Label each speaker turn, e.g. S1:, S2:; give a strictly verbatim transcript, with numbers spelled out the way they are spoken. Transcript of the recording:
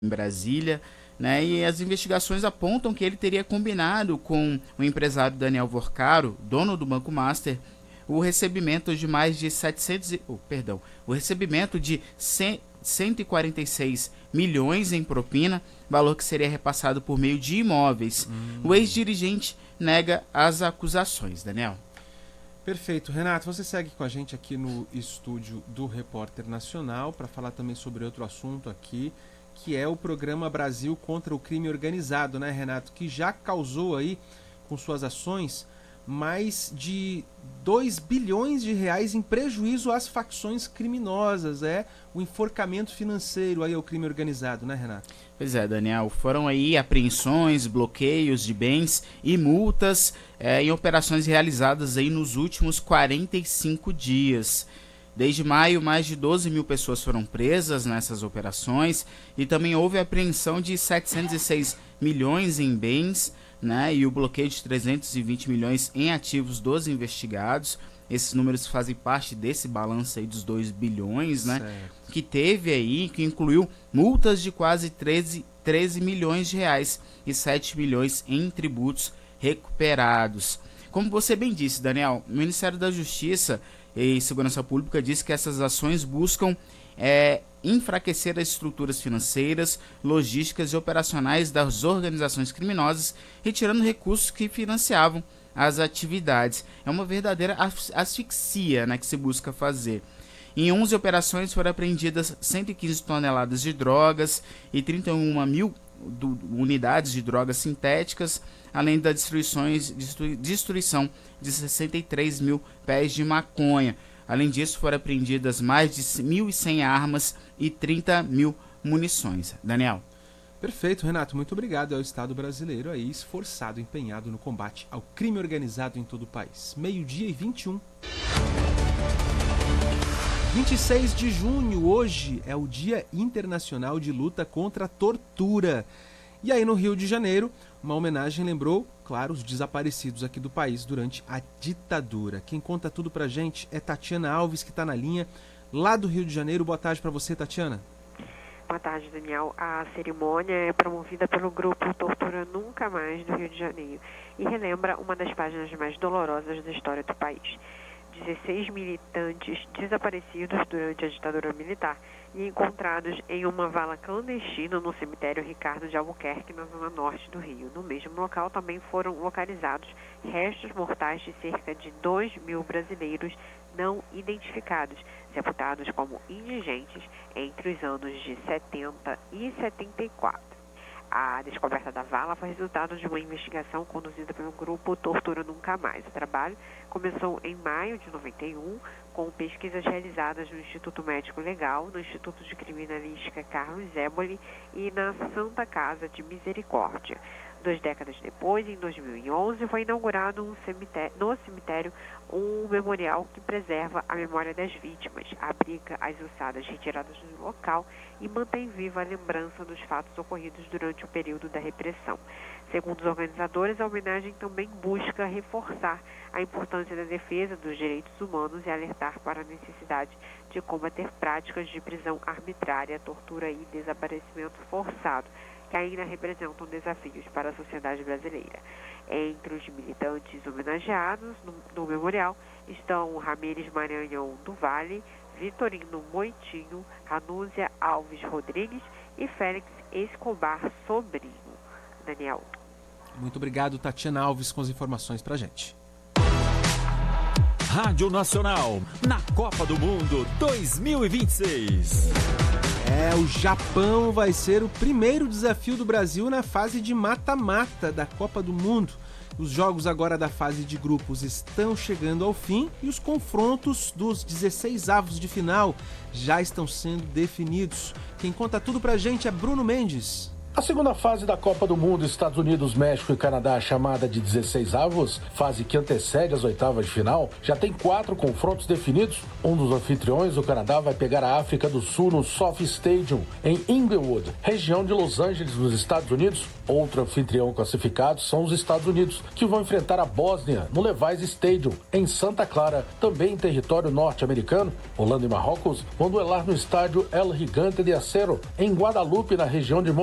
S1: em Brasília, né? E as investigações apontam que ele teria combinado com o empresário Daniel Vorcaro, dono do Banco Master, o recebimento de mais de setecentos, oh, perdão, o recebimento de cento e quarenta e seis milhões em propina, valor que seria repassado por meio de imóveis. Hum. O ex-dirigente nega as acusações, Daniel.
S2: Perfeito. Renato, você segue com a gente aqui no estúdio do Repórter Nacional para falar também sobre outro assunto aqui, que é o programa Brasil contra o Crime Organizado, né, Renato? Que já causou aí, com suas ações, mais de dois bilhões de reais em prejuízo às facções criminosas. É o enforcamento financeiro aí ao crime organizado, né, Renato?
S1: Pois é, Daniel. Foram aí apreensões, bloqueios de bens e multas é, em operações realizadas aí nos últimos quarenta e cinco dias. Desde maio, mais de doze mil pessoas foram presas nessas operações e também houve apreensão de setecentos e seis milhões em bens, né, e o bloqueio de trezentos e vinte milhões em ativos dos investigados. Esses números fazem parte desse balanço aí dos dois bilhões, né, certo, que teve aí, que incluiu multas de quase treze, treze milhões de reais e sete milhões em tributos recuperados. Como você bem disse, Daniel, o Ministério da Justiça e Segurança Pública diz que essas ações buscam é, enfraquecer as estruturas financeiras, logísticas e operacionais das organizações criminosas, retirando recursos que financiavam as atividades. É uma verdadeira asfixia, né, que se busca fazer. Em onze operações foram apreendidas cento e quinze toneladas de drogas e trinta e uma mil do, unidades de drogas sintéticas, além da destruições, destru, destruição de sessenta e três mil pés de maconha. Além disso, foram apreendidas mais de mil e cem armas e trinta mil munições. Daniel.
S2: Perfeito, Renato. Muito obrigado. É o Estado brasileiro aí esforçado, empenhado no combate ao crime organizado em todo o país. Meio-dia e vinte e um. vinte e seis de junho, hoje é o Dia Internacional de Luta contra a Tortura. E aí no Rio de Janeiro, uma homenagem lembrou, claro, os desaparecidos aqui do país durante a ditadura. Quem conta tudo pra gente é Tatiana Alves, que tá na linha, lá do Rio de Janeiro. Boa tarde pra você, Tatiana.
S3: Boa tarde, Daniel. A cerimônia é promovida pelo grupo Tortura Nunca Mais do Rio de Janeiro e relembra uma das páginas mais dolorosas da história do país. dezesseis militantes desaparecidos durante a ditadura militar e encontrados em uma vala clandestina no cemitério Ricardo de Albuquerque, na zona norte do Rio. No mesmo local também foram localizados restos mortais de cerca de dois mil brasileiros não identificados, sepultados como indigentes entre os anos de setenta e setenta e quatro. A descoberta da vala foi resultado de uma investigação conduzida pelo grupo Tortura Nunca Mais. O trabalho começou em maio de noventa e um, com pesquisas realizadas no Instituto Médico Legal, no Instituto de Criminalística Carlos Éboli e na Santa Casa de Misericórdia. Duas décadas depois, em dois mil e onze, foi inaugurado um cemitério, no cemitério um memorial que preserva a memória das vítimas, abriga as ossadas retiradas do local e mantém viva a lembrança dos fatos ocorridos durante o período da repressão. Segundo os organizadores, a homenagem também busca reforçar a importância da defesa dos direitos humanos e alertar para a necessidade de combater práticas de prisão arbitrária, tortura e desaparecimento forçado, que ainda representam desafios para a sociedade brasileira. Entre os militantes homenageados no, no memorial estão Ramires Maranhão do Vale, Vitorino Moitinho, Ranúzia Alves Rodrigues e Félix Escobar Sobrinho. Daniel.
S2: Muito obrigado, Tatiana Alves, com as informações pra gente.
S4: Rádio Nacional, na Copa do Mundo dois mil e vinte e seis.
S2: É, o Japão vai ser o primeiro desafio do Brasil na fase de mata-mata da Copa do Mundo. Os jogos agora da fase de grupos estão chegando ao fim e os confrontos dos dezesseis avos de final já estão sendo definidos. Quem conta tudo pra gente é Bruno Mendes.
S5: A segunda fase da Copa do Mundo, Estados Unidos, México e Canadá, chamada de dezesseis avos, fase que antecede as oitavas de final, já tem quatro confrontos definidos. Um dos anfitriões, o Canadá, vai pegar a África do Sul no SoFi Stadium, em Inglewood, região de Los Angeles, nos Estados Unidos. Outro anfitrião classificado são os Estados Unidos, que vão enfrentar a Bósnia no Levi's Stadium, em Santa Clara, também em território norte-americano. Holanda e Marrocos vão duelar no estádio El Gigante de Acero, em Guadalupe, na região de